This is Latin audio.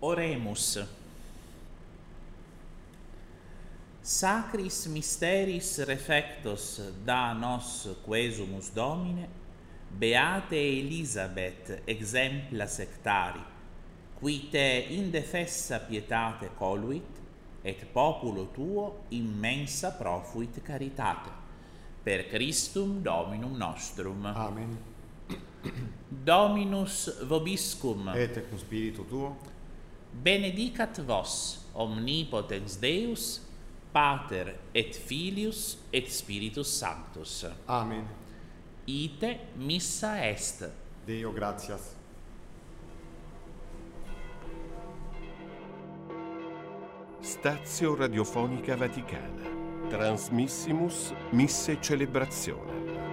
Oremus. Sacris mysteris refectos da nos quesumus Domine, beate Elisabeth exempla sectari, qui te indefessa pietate coluit, et populo tuo immensa profuit caritate. Per Christum Dominum nostrum. Amen. Dominus vobiscum. Et cum spiritu tuo. Benedicat vos omnipotens Deus, Pater et Filius et Spiritus Sanctus. Amen. Ite missa est. Deo gratias. Stazio Radiofonica Vaticana. Transmissimus Misse Celebrazione.